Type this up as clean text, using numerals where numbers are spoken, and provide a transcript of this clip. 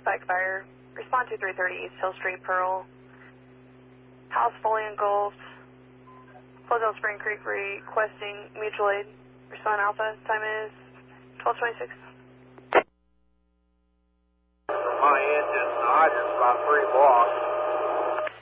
spike fire. Respond to 330 East Hill Street, Pearl. House fully engulfed. Closed Spring Creek requesting mutual aid. Respond Alpha. Time is 12:26. My engine, I just about 3 bar.